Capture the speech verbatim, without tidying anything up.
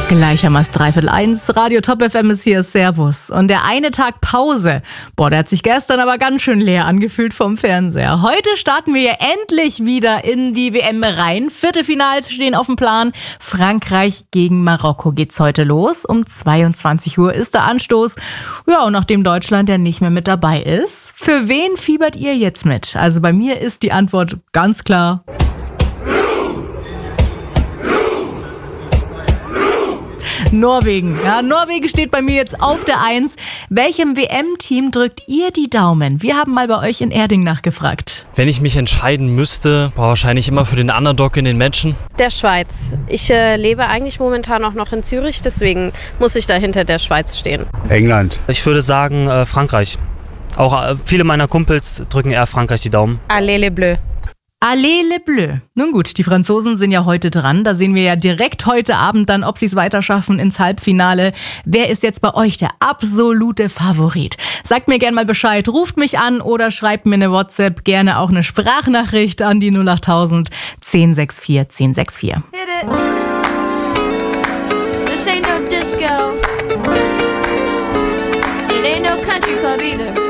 Gleichermaßen dreiviertel eins, Radio Top F M ist hier, Servus. Und der eine Tag Pause, boah, der hat sich gestern aber ganz schön leer angefühlt vom Fernseher. Heute starten wir ja endlich wieder in die W M rein. Viertelfinals stehen auf dem Plan. Frankreich gegen Marokko geht's heute los. Um zweiundzwanzig Uhr ist der Anstoß. Ja, und nachdem Deutschland ja nicht mehr mit dabei ist, für wen fiebert ihr jetzt mit? Also bei mir ist die Antwort ganz klar: Norwegen. Ja, Norwegen steht bei mir jetzt auf der Eins. Welchem W M-Team drückt ihr die Daumen? Wir haben mal bei euch in Erding nachgefragt. Wenn ich mich entscheiden müsste, boah, wahrscheinlich immer für den Underdog in den Matchen. Der Schweiz. Ich äh, lebe eigentlich momentan auch noch in Zürich, deswegen muss ich da hinter der Schweiz stehen. England. Ich würde sagen äh, Frankreich. Auch äh, viele meiner Kumpels drücken eher Frankreich die Daumen. Allez les Bleus. Allez les Bleus. Nun gut, die Franzosen sind ja heute dran. Da sehen wir ja direkt heute Abend dann, ob sie es weiter schaffen ins Halbfinale. Wer ist jetzt bei euch der absolute Favorit? Sagt mir gerne mal Bescheid, ruft mich an oder schreibt mir eine WhatsApp, gerne auch eine Sprachnachricht an die null acht tausend zehn sechs vier zehn sechs vier. Hit it. This ain't no disco. It ain't no country club either.